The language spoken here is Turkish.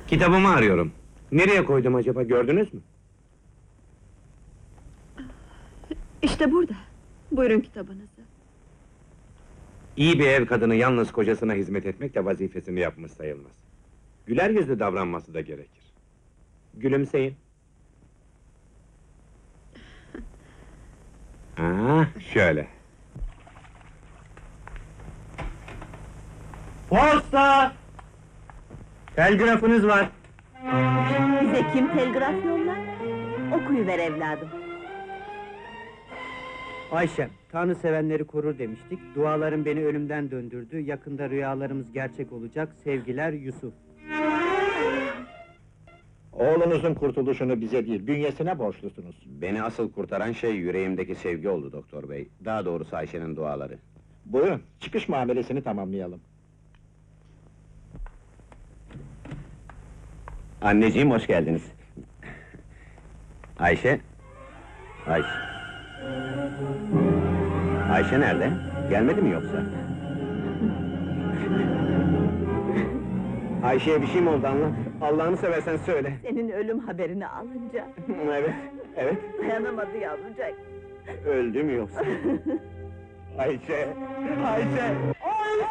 Kitabımı arıyorum. Nereye koydum acaba, gördünüz mü? İşte burada. Buyurun kitabınızı. İyi bir ev kadını yalnız kocasına hizmet etmek de vazifesini yapmış sayılmaz. Güler yüzlü davranması da gerekir. Gülümseyin. Şöyle. Posta! Telgrafınız var. Bize kim telgraf yollar? Okuyuver evladım. Ayşem, Tanrı sevenleri korur demiştik. Duaların beni ölümden döndürdü. Yakında rüyalarımız gerçek olacak. Sevgiler, Yusuf. Oğlunuzun kurtuluşunu bize değil, bünyesine borçlusunuz. Beni asıl kurtaran şey yüreğimdeki sevgi oldu doktor bey. Daha doğrusu Ayşe'nin duaları. Buyurun, çıkış muamelesini tamamlayalım. Anneciğim hoş geldiniz. Ayşe? Ayşe. Ayşe nerede? Gelmedi mi yoksa? Ayşe'ye bir şey mi oldu anlat? Allah'ını seversen söyle. Senin ölüm haberini alınca Evet, evet. dayanamadı yavrucak. Öldü mü yoksa? Ayşe! Ayşe!